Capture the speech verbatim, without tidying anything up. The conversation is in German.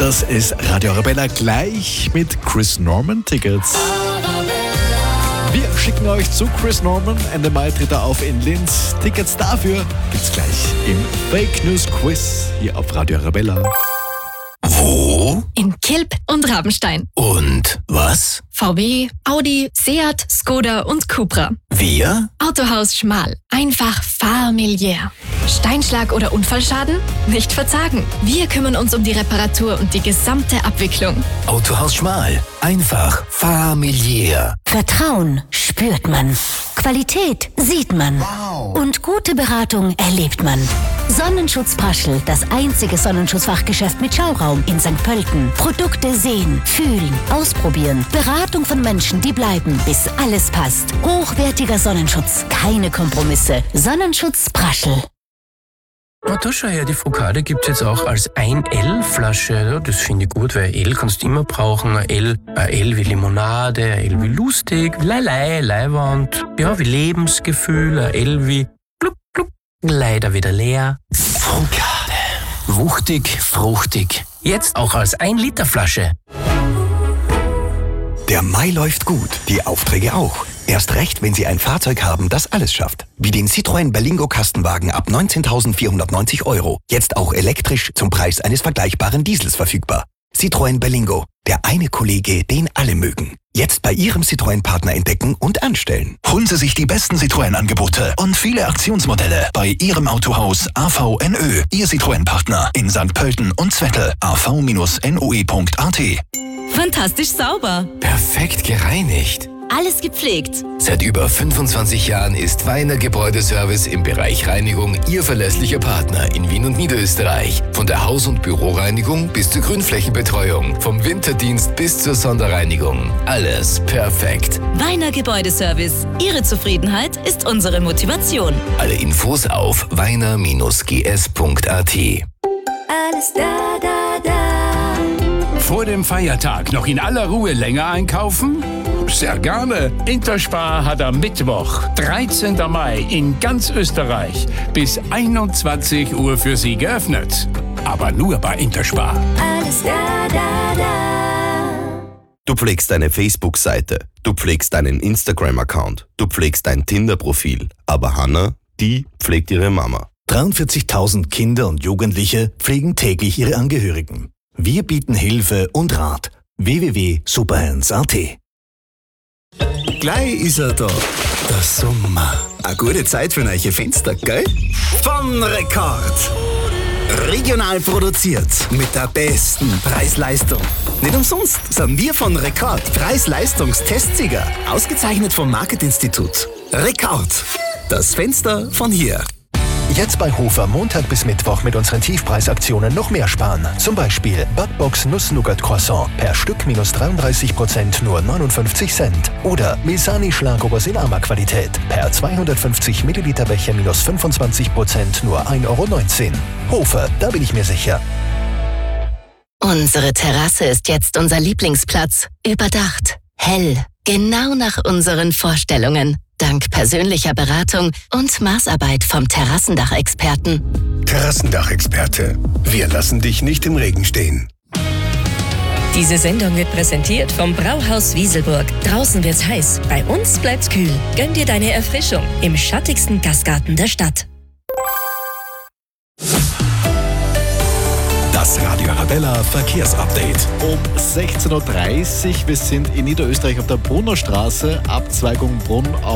Das ist Radio Arabella gleich mit Chris Norman Tickets. Wir schicken euch zu Chris Norman. Ende Mai tritt er auf in Linz. Tickets dafür gibt's gleich im Fake News Quiz hier auf Radio Arabella. Wo? In Kilb und Rabenstein. Und was? V W, Audi, Seat, Skoda und Cupra. Wir? Autohaus Schmal. Einfach familiär. Steinschlag oder Unfallschaden? Nicht verzagen. Wir kümmern uns um die Reparatur und die gesamte Abwicklung. Autohaus Schmal. Einfach familiär. Vertrauen spürt man. Qualität sieht man. Wow. Und gute Beratung erlebt man. Sonnenschutz Praschl, das einzige Sonnenschutzfachgeschäft mit Schauraum in Sankt Pölten. Produkte sehen, fühlen, ausprobieren. Beratung von Menschen, die bleiben, bis alles passt. Hochwertiger Sonnenschutz, keine Kompromisse. Sonnenschutz Praschl. Na, da schau her, die Focade gibt's jetzt auch als ein L-Flasche. Ja, das finde ich gut, weil L kannst du immer brauchen. Ein L, ein L wie Limonade, ein L wie lustig, Leilei, Leiwand, ja, wie Lebensgefühl, ein L wie gluck, gluck, leider wieder leer. Focade. Wuchtig, fruchtig. Jetzt auch als ein Liter Flasche. Der Mai läuft gut, die Aufträge auch. Erst recht, wenn Sie ein Fahrzeug haben, das alles schafft. Wie den Citroën Berlingo Kastenwagen ab neunzehntausendvierhundertneunzig Euro. Jetzt auch elektrisch zum Preis eines vergleichbaren Diesels verfügbar. Citroën Berlingo, der eine Kollege, den alle mögen. Jetzt bei Ihrem Citroën-Partner entdecken und anstellen. Holen Sie sich die besten Citroën-Angebote und viele Aktionsmodelle bei Ihrem Autohaus A V N Ö. Ihr Citroën-Partner in Sankt Pölten und Zwettl. a v Bindestrich n o e punkt a t. Fantastisch sauber. Perfekt gereinigt. Alles gepflegt. Seit über fünfundzwanzig Jahren ist Weiner Gebäudeservice im Bereich Reinigung Ihr verlässlicher Partner in Wien und Niederösterreich. Von der Haus- und Büroreinigung bis zur Grünflächenbetreuung, vom Winterdienst bis zur Sonderreinigung. Alles perfekt. Weiner Gebäudeservice. Ihre Zufriedenheit ist unsere Motivation. Alle Infos auf weiner Bindestrich g s punkt a t. Alles da, da, da. Vor dem Feiertag noch in aller Ruhe länger einkaufen? Sehr gerne. Interspar hat am Mittwoch, dreizehnten Mai, in ganz Österreich bis einundzwanzig Uhr für Sie geöffnet. Aber nur bei Interspar. Alles da, da, da. Du pflegst deine Facebook-Seite, du pflegst deinen Instagram-Account, du pflegst dein Tinder-Profil. Aber Hannah, die pflegt ihre Mama. dreiundvierzigtausend Kinder und Jugendliche pflegen täglich ihre Angehörigen. Wir bieten Hilfe und Rat. w w w punkt superhands punkt a t. Gleich ist er da, der Sommer. Eine gute Zeit für neue Fenster, gell? Von Rekord. Regional produziert mit der besten Preis-Leistung. Nicht umsonst sind wir von Rekord Preis-Leistungstestsieger. Ausgezeichnet vom Marketinstitut. Rekord. Das Fenster von hier. Jetzt bei Hofer Montag bis Mittwoch mit unseren Tiefpreisaktionen noch mehr sparen. Zum Beispiel Backbox Nuss-Nougat-Croissant per Stück minus dreiunddreißig Prozent nur neunundfünfzig Cent. Oder Mesani Schlagobers in Arma-Qualität per zweihundertfünfzig Milliliter Becher minus fünfundzwanzig Prozent nur ein Euro neunzehn. Hofer, da bin ich mir sicher. Unsere Terrasse ist jetzt unser Lieblingsplatz. Überdacht, hell, genau nach unseren Vorstellungen. Dank persönlicher Beratung und Maßarbeit vom Terrassendachexperten. Terrassendachexperte. Wir lassen dich nicht im Regen stehen. Diese Sendung wird präsentiert vom Brauhaus Wieselburg. Draußen wird's heiß, bei uns bleibt's kühl. Gönn dir deine Erfrischung im schattigsten Gastgarten der Stadt. Das Radio Arabella Verkehrsupdate. Um sechzehn Uhr dreißig, wir sind in Niederösterreich auf der Brunner Straße, Abzweigung Brunn auf